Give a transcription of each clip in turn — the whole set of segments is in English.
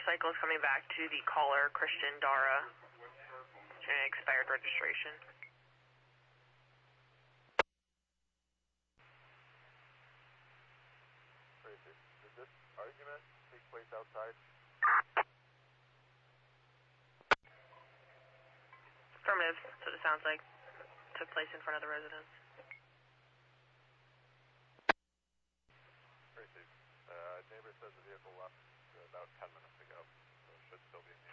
motorcycle is coming back to the caller, Christian Dara, showing expired registration. Did this argument take place outside? Affirmative, that's what it sounds like. Took place in front of the residence. Tracy, neighbor says the vehicle left about 10 minutes ago, so it should still be in the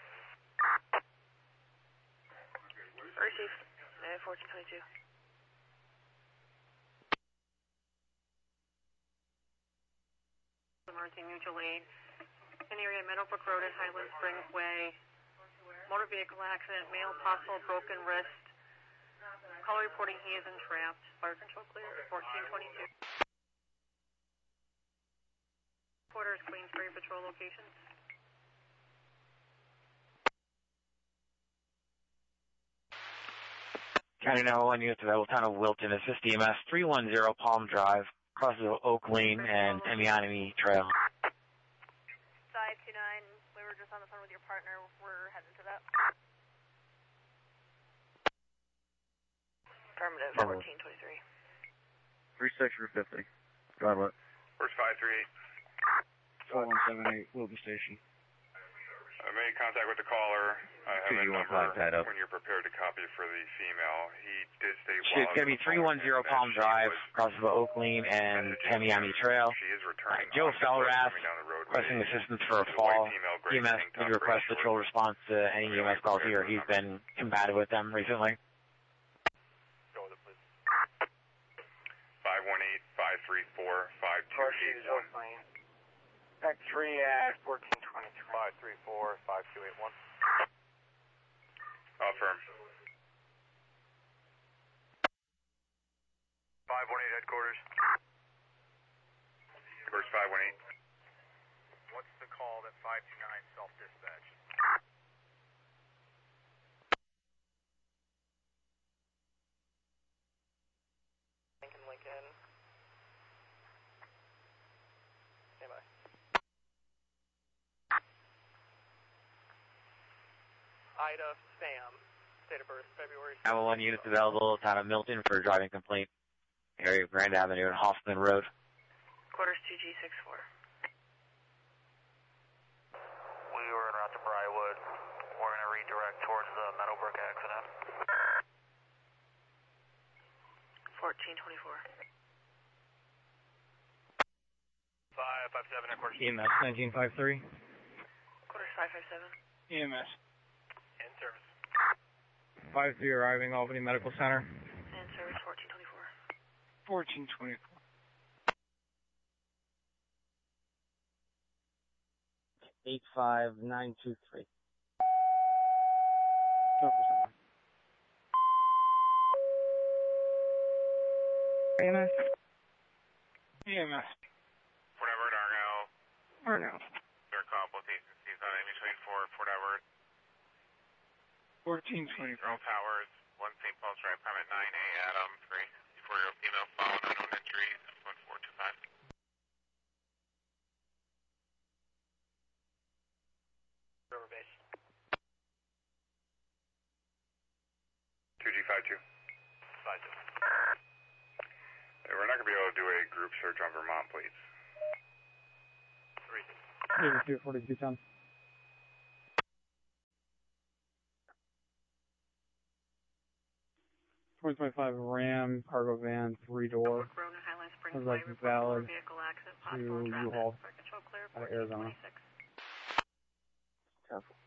area. Receive, 1422. Emergency mutual aid in area Meadowbrook Road at Highland Springs Way. Motor vehicle accident, male possible broken wrist. Caller reporting he is entrapped. Fire control clear, 1422. Quarters, Queensbury Patrol locations. County 911 units available, town of Wilton, assist EMS 310 Palm Drive, crosses Oak Lane and Temianimi Trail. 529, we were just on the phone with your partner, we're heading to that. Affirmative, 1423. 3650. God what? Where's 538? 4178, Wilby Station. I made contact with the caller. I have a number when you're prepared to copy for the female. He did state It's going to be 310 Palm Drive, crosses Oak Lane and Temianimi Trail. She is returning. Joe Felrath, requesting assistance for a fall. EMS, need to request patrol response to any EMS calls here. He's been combative with them recently. Go with it, please. 518-534-5281. X3 at 1423. 534-5281. Affirm. 518 headquarters. Where's 518? What's the call that 529 self-dispatch? Lincoln. Stand by. Ida Sam, date of birth, February. 911 units available, town of Milton for a driving complaint. Area of Grand Avenue and Hoffman Road. Quarters 2G64. We were en route to Briarwood. We're going to redirect towards the Meadowbrook accident. 1424. 557 headquarters. EMS 1953. Quarters 557. EMS. In service. 53 arriving, Albany Medical Center. And service 1424. 1424. Eight 5923. EMS. EMS. Fort Everett, Argyle. Argyle. Their complications. He's on in between Fort Everett. 1424. Earl Towers, 1 St. Paul's Drive, Private 9A, Adam, 340 female, phone, unknown injuries, 1425. River base. 2G52. 52. We're not going to be able to do a group search on Vermont plates. 3. 4210. Ram cargo van 3-door. Like valid to U-Haul out of Arizona. Careful.